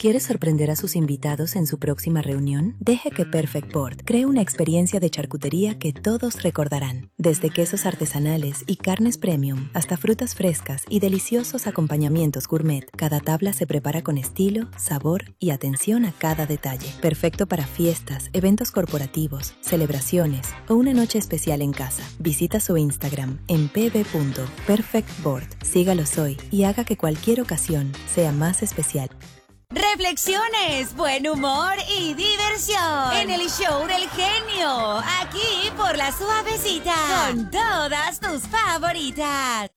¿Quiere sorprender a sus invitados en su próxima reunión? Deje que Perfect Board cree una experiencia de charcutería que todos recordarán. Desde quesos artesanales y carnes premium hasta frutas frescas y deliciosos acompañamientos gourmet, cada tabla se prepara con estilo, sabor y atención a cada detalle. Perfecto para fiestas, eventos corporativos, celebraciones o una noche especial en casa. Visita su Instagram en pb.perfectboard. Sígalos hoy y haga que cualquier ocasión sea más especial. Reflexiones, buen humor y diversión en el show del genio, aquí por La Suavecita, con todas tus favoritas.